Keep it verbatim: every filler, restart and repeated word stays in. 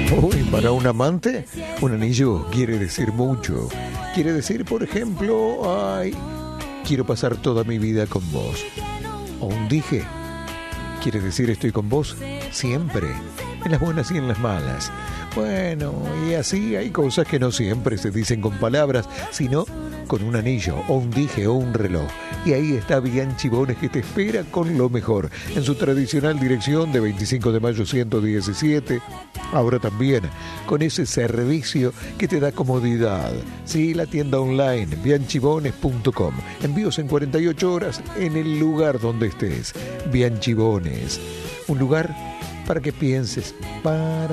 Uy, para un amante, un anillo quiere decir mucho. Quiere decir, por ejemplo, ay, quiero pasar toda mi vida con vos. O un dije, quiere decir estoy con vos siempre, en las buenas y en las malas. Bueno, y así hay cosas que no siempre se dicen con palabras, sino con un anillo, o un dije, o un reloj. Y ahí está Bianchi Bones, que te espera con lo mejor, en su tradicional dirección de veinticinco de mayo ciento diecisiete. Ahora también con ese servicio que te da comodidad. Sí, la tienda online, bianchi bones punto com. Envíos en cuarenta y ocho horas en el lugar donde estés. Bianchi Bones, un lugar para que pienses, para